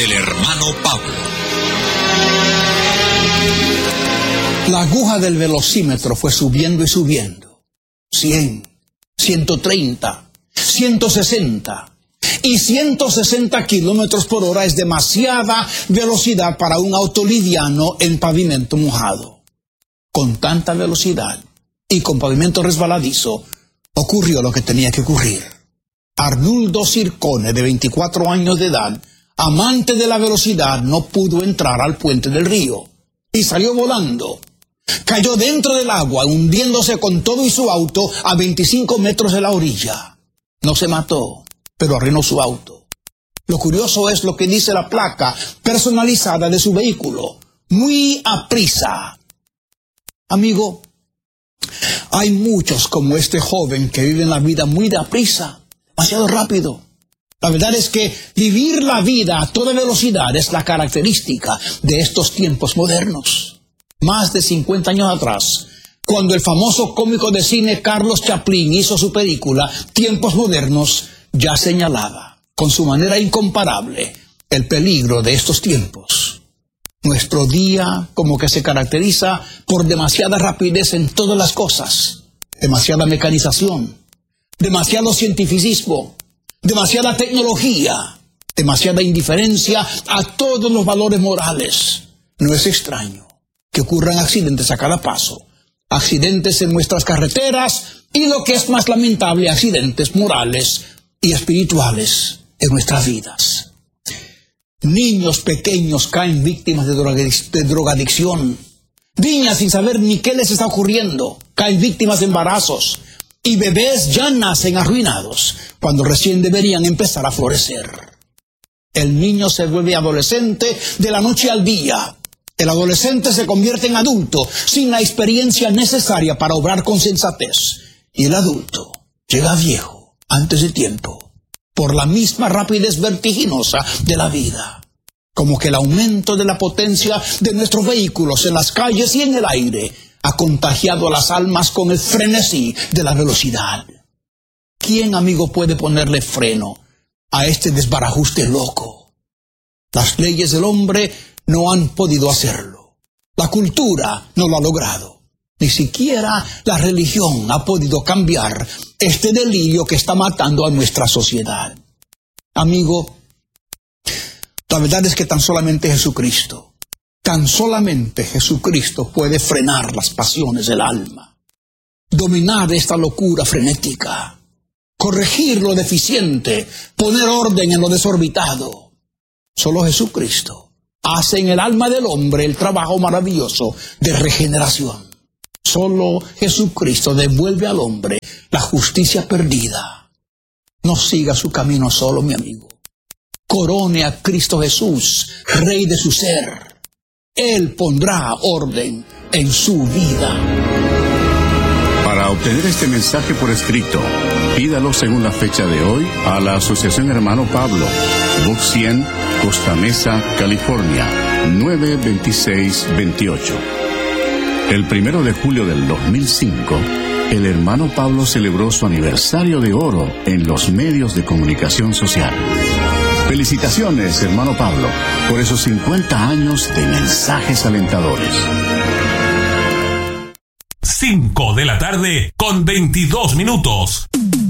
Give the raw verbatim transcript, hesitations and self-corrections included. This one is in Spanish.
El hermano Pablo. La aguja del velocímetro fue subiendo y subiendo. cien, ciento treinta, ciento sesenta. Y ciento sesenta kilómetros por hora es demasiada velocidad para un auto liviano en pavimento mojado. Con tanta velocidad y con pavimento resbaladizo, ocurrió lo que tenía que ocurrir. Arnuldo Circone, de veinticuatro años de edad, amante de la velocidad, no pudo entrar al puente del río y salió volando. Cayó dentro del agua, hundiéndose con todo y su auto a veinticinco metros de la orilla. No se mató, pero arruinó su auto. Lo curioso es lo que dice la placa personalizada de su vehículo: muy aprisa. Amigo, hay muchos como este joven que viven la vida muy deprisa, demasiado rápido. La verdad es que vivir la vida a toda velocidad es la característica de estos tiempos modernos. Más de cincuenta años atrás, cuando el famoso cómico de cine Carlos Chaplin hizo su película Tiempos Modernos, ya señalaba, con su manera incomparable, el peligro de estos tiempos. Nuestro día como que se caracteriza por demasiada rapidez en todas las cosas, demasiada mecanización, demasiado cientificismo, demasiada tecnología, demasiada indiferencia a todos los valores morales. No es extraño que ocurran accidentes a cada paso, accidentes en nuestras carreteras y, lo que es más lamentable, accidentes morales y espirituales en nuestras vidas. Niños pequeños caen víctimas de, drogadic- de drogadicción. Niñas sin saber ni qué les está ocurriendo caen víctimas de embarazos. Y bebés ya nacen arruinados cuando recién deberían empezar a florecer. El niño se vuelve adolescente de la noche al día. El adolescente se convierte en adulto sin la experiencia necesaria para obrar con sensatez. Y el adulto llega viejo antes de tiempo por la misma rapidez vertiginosa de la vida. Como que el aumento de la potencia de nuestros vehículos en las calles y en el aire ha contagiado a las almas con el frenesí de la velocidad. ¿Quién, amigo, puede ponerle freno a este desbarajuste loco? Las leyes del hombre no han podido hacerlo. La cultura no lo ha logrado. Ni siquiera la religión ha podido cambiar este delirio que está matando a nuestra sociedad. Amigo, la verdad es que tan solamente Jesucristo, Tan solamente Jesucristo puede frenar las pasiones del alma, dominar esta locura frenética, corregir lo deficiente, poner orden en lo desorbitado. Solo Jesucristo hace en el alma del hombre el trabajo maravilloso de regeneración. Solo Jesucristo devuelve al hombre la justicia perdida. No siga su camino solo, mi amigo. Corone a Cristo Jesús, Rey de su ser. Él pondrá orden en su vida. Para obtener este mensaje por escrito, pídalo según la fecha de hoy a la Asociación Hermano Pablo, Box cien, Costa Mesa, California, nueve veintiséis veintiocho. El primero de julio del dos mil cinco, el Hermano Pablo celebró su aniversario de oro en los medios de comunicación social. Felicitaciones, hermano Pablo, por esos cincuenta años de mensajes alentadores. cinco de la tarde con veintidós minutos.